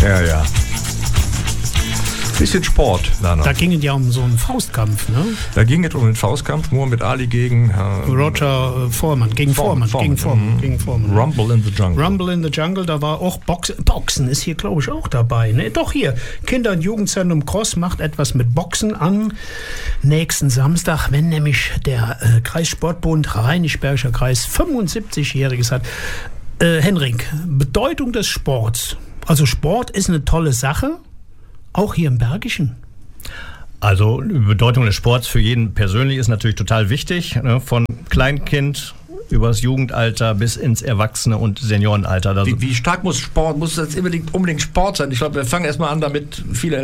Ja. Bisschen Sport danach. Da ging es ja um so einen Faustkampf, ne? Da ging es um den Faustkampf, Muhammad Ali gegen Roger Foreman, gegen Foreman. Rumble in the Jungle. Rumble in the Jungle, da war auch Boxen ist hier, glaube ich, auch dabei. Ne? Doch hier, Kinder- und Jugendzentrum Cross macht etwas mit Boxen am nächsten Samstag, wenn nämlich der Kreissportbund Rheinisch-Bergischer Kreis 75-Jähriges hat. Henrik, Bedeutung des Sports. Also Sport ist eine tolle Sache, auch hier im Bergischen. Also die Bedeutung des Sports für jeden persönlich ist natürlich total wichtig, ne? Von Kleinkind über das Jugendalter bis ins Erwachsene- und Seniorenalter. Wie stark muss das unbedingt Sport sein? Ich glaube, wir fangen erstmal an damit, viele